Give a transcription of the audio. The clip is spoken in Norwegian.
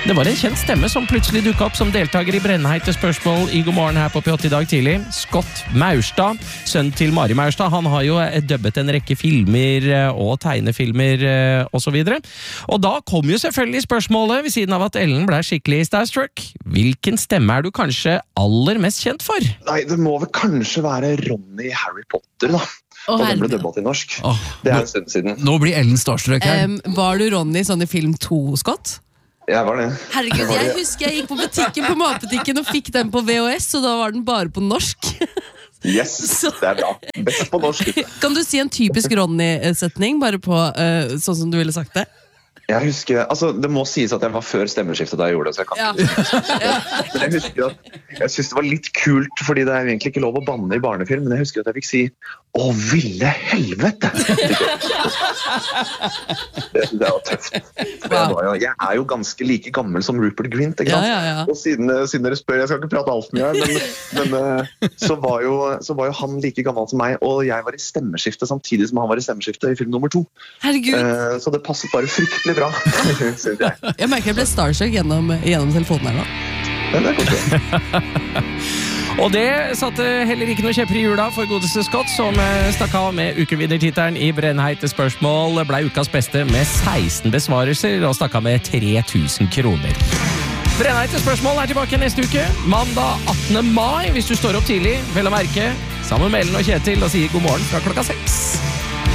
Det var en kjent stemme som plutselig dukket opp som deltaker i brennheite spørsmål i God morgen her på P8 i dag tidlig. Scott Maurstad, sønn til Mari Maurstad. Han har jo dubbet en rekke filmer og tegnefilmer og så videre. Og da kom jo selvfølgelig spørsmålet, ved siden av at Ellen ble skikkelig starstruck. Hvilken stemme du kanskje aller mest kjent for? Nei, det må vel kanskje være Ronny i Harry Potter, da. Og den ble dubbet i norsk. Det en stund siden. Nå blir Ellen starstruck her. Var du Ronny sånn i film 2, Scott? Jeg var det. Herregud, jeg husker jeg gikk på butikken på matbutikken og fikk den på VHS, og da var den bare på norsk. Yes, det bra. Best på norsk. Kan du si en typisk Ronny-setning, bare på sånn som du ville sagt det? Jeg husker, altså det må sies at jeg var før stemmeskiftet da jeg gjorde det, så jeg kan ikke. Men jeg husker at jeg synes det var litt kult, fordi det egentlig ikke lov å banne i barnefilm, men jeg husker at jeg fikk si «Å, ville helvete!» Det synes jeg var tøft. Jeg jo ganske like gammel som Rupert Grint, ikke sant? Ja. Og siden dere spør, jeg skal ikke prate alt mye her, men så var jo han like gammel som meg, og jeg var i stemmeskiftet samtidig som han var i stemmeskiftet i film nummer 2. Herregud. Så det passet bare fryktelig bra, synes jeg. Jeg merker jeg ble starstruck gjennom telefonen her nå. Ja, det godt. Og det satte heller ikke noe kjepper i hjula for godeste Scott, som stakk av med ukevinnertittelen i brennheite spørsmål, ble ukas beste med 16 besvarelser og stakk av med 3000 kroner. Brennheite spørsmål tilbake neste uke, mandag 18. mai, hvis du står opp tidlig, vel å merke, sammen med Ellen og Kjetil, og sier god morgen fra klokka 6.